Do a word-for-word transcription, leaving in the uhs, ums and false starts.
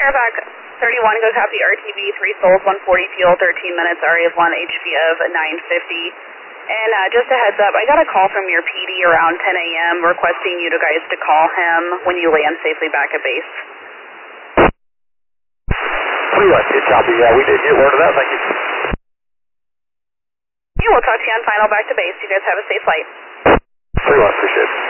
Fairfax thirty-one, go copy R T B, three souls, one forty fuel, thirteen minutes, R A of one, H P of nine fifty. And uh, just a heads up, I got a call from your P D around ten A M requesting you to guys to call him when you land safely back at base. three one, good copy. Yeah, we did get word of that. Thank you. Yeah, we'll talk to you on final back to base. You guys have a safe flight. three one, appreciate it.